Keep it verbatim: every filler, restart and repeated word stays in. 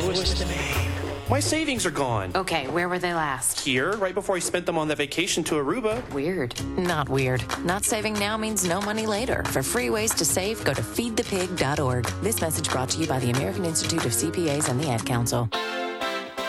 was the name? My savings are gone. Okay, where were they last? Here, right before I spent them on that vacation to Aruba. Weird. Not weird. Not saving now means no money later. For free ways to save, go to feed the pig dot org. This message brought to you by the American Institute of C P As and the Ad Council.